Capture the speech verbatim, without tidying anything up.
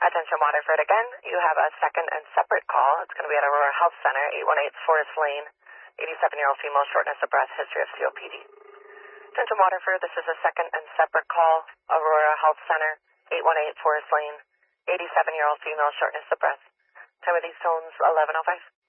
Attention Waterford again. You have a second and separate call. It's going to be at Aurora Health Center, eight one eight Forest Lane. eighty-seven-year-old female, shortness of breath, history of C O P D. Attention Waterford, this is a second and separate call. Aurora Health Center, eight one eight Forest Lane. eighty-seven-year-old female, shortness of breath. Time of these tones, eleven oh five.